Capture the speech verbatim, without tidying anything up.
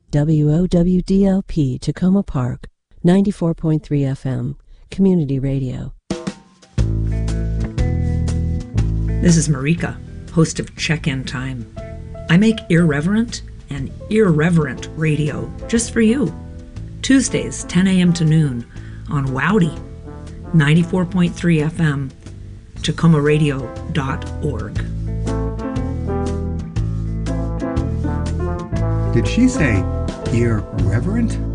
W O W D L P Tacoma Park, ninety-four point three F M, Community Radio. This is Marika, host of Check-In Time. I make irreverent and irreverent radio just for you. Tuesdays, ten a.m. to noon on Wowdy, ninety-four point three F M, Tacoma Radio dot org. Did she say irreverent?